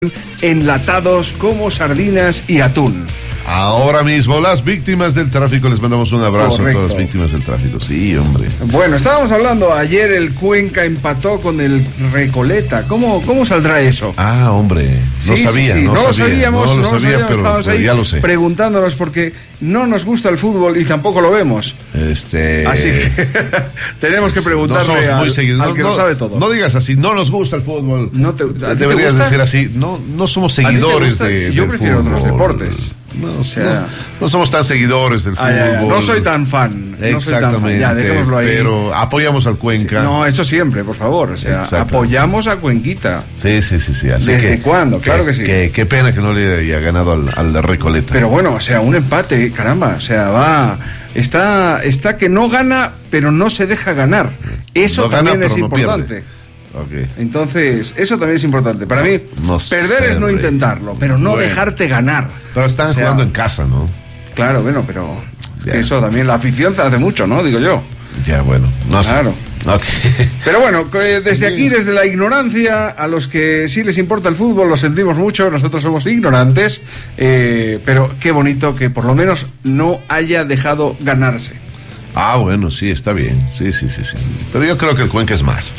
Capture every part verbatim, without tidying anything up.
enlatados como sardinas y atún. Ahora mismo, las víctimas del tráfico, les mandamos un abrazo. Correcto. A todas las víctimas del tráfico. Sí, hombre. Bueno, estábamos hablando, ayer el Cuenca empató con el Recoleta. ¿Cómo, cómo saldrá eso? Ah, hombre, no sí, sabía, sí, sí. no, no sabía, lo sabíamos, no lo no sabía, sabíamos, pero, estábamos pero ahí ya lo sé. Preguntándonos porque no nos gusta el fútbol y tampoco lo vemos. Este... Así que tenemos que preguntarle no somos muy al, seguidos. al no, que no, lo sabe todo. No digas así, no nos gusta el fútbol. No te, Deberías te decir así, no, no somos seguidores de, Yo del prefiero fútbol. otros deportes. No, o sea, no, no somos tan seguidores del ay, fútbol. ay, ay, no soy tan fan. Exactamente. No soy tan fan. Ya, dejémoslo ahí. Pero apoyamos al Cuenca. Sí, no, eso siempre, por favor. O sea, apoyamos a Cuenquita. Sí, sí, sí, sí. Así ¿Desde que, cuándo? Que, claro que sí. Que, qué pena que no le haya ganado al, al de Recoleta. Pero bueno, o sea, un empate, caramba. O sea, va. Está, está que no gana, pero no se deja ganar. Eso no también gana, es no importante. Pierde. Okay. Entonces, eso también es importante. Para mí, no perder sé, es no intentarlo, pero no bueno. dejarte ganar. Pero están o sea, jugando en casa, ¿no? Claro, bueno, pero eso también, la afición hace mucho, ¿no? Digo yo. Ya, bueno, no claro. sé. Okay. Pero bueno, desde aquí, desde la ignorancia, a los que sí les importa el fútbol, lo sentimos mucho, nosotros somos ignorantes, eh, pero qué bonito que por lo menos no haya dejado ganarse. Ah, bueno, sí, está bien, sí, sí, sí, sí. Pero yo creo que el Cuenca es más.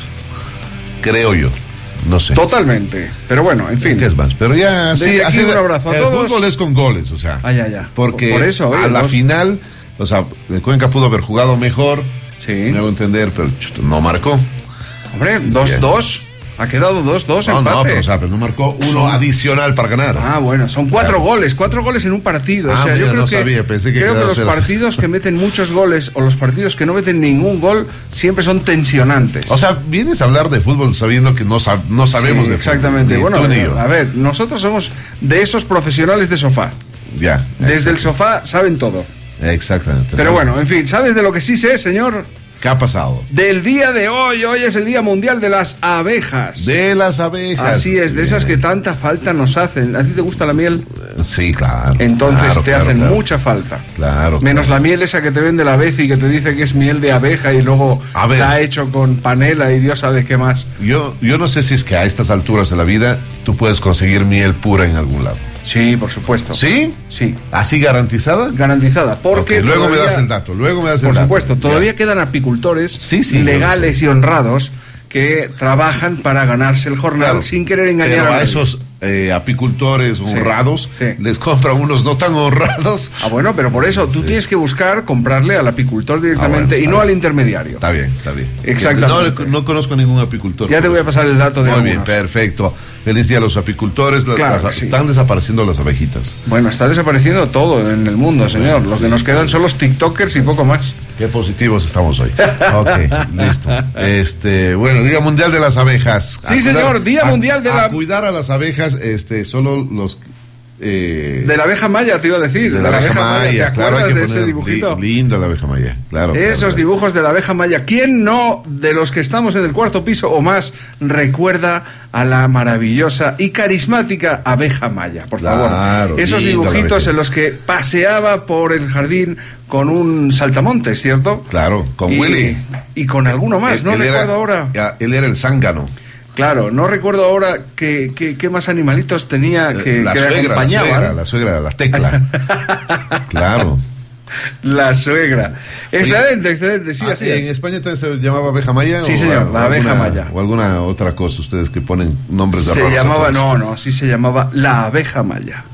Creo yo, no sé. Totalmente, pero bueno, en fin. ¿Qué es más? Pero ya, sí, así un abrazo a el todos. El fútbol es con goles, o sea. Ah, ya, ya. Porque por eso, oye, a la dos... final, o sea, el Cuenca pudo haber jugado mejor, sí. Me hago entender, pero chuto, no marcó. Hombre, dos dos. Ha quedado dos dos no, empate. No, pero, o sea, pero no marcó uno son... adicional para ganar. Ah, bueno, son cuatro claro. goles, cuatro goles en un partido. Ah, o sea, mira, yo creo no que, sabía, pensé que, creo que los partidos que meten muchos goles o los partidos que no meten ningún gol siempre son tensionantes. O sea, vienes a hablar de fútbol sabiendo que no, sab no sabemos sí, de exactamente. fútbol. Bueno, tú ni yo. A ver, nosotros somos de esos profesionales de sofá. Ya. Desde el sofá saben todo. Exactamente. Pero bueno, en fin, ¿sabes de lo que sí sé, señor? ¿Qué ha pasado? Del día de hoy, hoy es el Día Mundial de las Abejas. De las abejas. Así es, de esas que tanta falta nos hacen. ¿A ti te gusta la miel? Sí, claro. Entonces claro, te claro, hacen claro. mucha falta. Claro. Menos claro. la miel esa que te vende la Bezi y que te dice que es miel de abeja y luego la ha hecho con panela y Dios sabe qué más. Yo, yo no sé si es que a estas alturas de la vida tú puedes conseguir miel pura en algún lado. Sí, por supuesto. ¿Sí? Sí. ¿Así garantizada? Garantizada, porque... Okay, luego todavía, me das el dato, luego me das el por dato. Por supuesto, todavía ya. quedan apicultores sí, sí, legales y honrados que trabajan para ganarse el jornal claro, sin querer engañar pero a, a esos eh, apicultores honrados sí, sí. les compran unos no tan honrados. Ah, bueno, pero por eso tú sí. tienes que buscar comprarle al apicultor directamente ah, bueno, y no bien. al intermediario. Está bien, está bien. Exactamente. No, no conozco ningún apicultor. Ya te voy a pasar el dato de Muy algunos. bien, perfecto. Feliz día a los apicultores. Claro, las, sí. Están desapareciendo las abejitas. Bueno, está desapareciendo todo en el mundo, señor. Lo sí, que nos quedan sí. son los tiktokers y poco más. Qué positivos estamos hoy. Ok, listo. Este, bueno, Día Mundial de las Abejas. Sí, a señor, cuidar, Día a, Mundial de a la... A cuidar a las abejas, este, solo los... Eh, de la abeja maya te iba a decir. De la, de la abeja, abeja maya, maya. ¿Te claro, acuerdas hay que de poner ese dibujito? Li, linda la abeja maya, claro. Esos claro, dibujos de la abeja maya. ¿Quién no, de los que estamos en el cuarto piso o más, recuerda a la maravillosa y carismática abeja maya? Por favor. Claro, esos dibujitos en los que paseaba por el jardín con un saltamontes, ¿cierto? Claro, con y, Willy. Y con alguno más, él, no él recuerdo era, ahora. Ya, él era el zángano. Claro, no recuerdo ahora qué, qué, qué más animalitos tenía que, la que suegra, acompañaban. La suegra, la suegra, la tecla. Claro. La suegra. Excelente, Oye, excelente, sí, ah, así ¿En es. España también se llamaba abeja maya? Sí, señor, o, la abeja alguna, maya. O alguna otra cosa, ustedes que ponen nombres de Se llamaba, no, no, sí se llamaba la abeja maya.